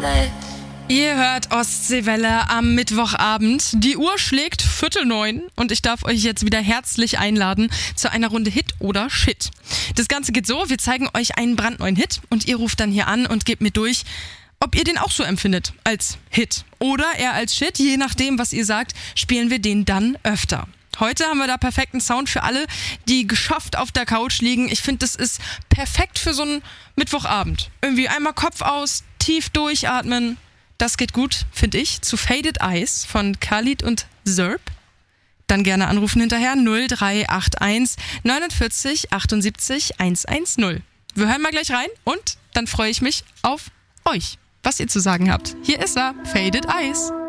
Ihr hört Ostseewelle am Mittwochabend. Die Uhr schlägt 8:45 und ich darf euch jetzt wieder herzlich einladen zu einer Runde Hit oder Shit. Das Ganze geht so, wir zeigen euch einen brandneuen Hit und ihr ruft dann hier an und gebt mir durch, ob ihr den auch so empfindet als Hit oder eher als Shit. Je nachdem, was ihr sagt, spielen wir den dann öfter. Heute haben wir da perfekten Sound für alle, die geschafft auf der Couch liegen. Ich finde, das ist perfekt für so einen Mittwochabend. Irgendwie einmal Kopf aus, tief durchatmen. Das geht gut, finde ich, zu Faded Eyes von Khalid und Zerb. Dann gerne anrufen hinterher 0381 49 78 110. Wir hören mal gleich rein und dann freue ich mich auf euch, was ihr zu sagen habt. Hier ist er, Faded Eyes.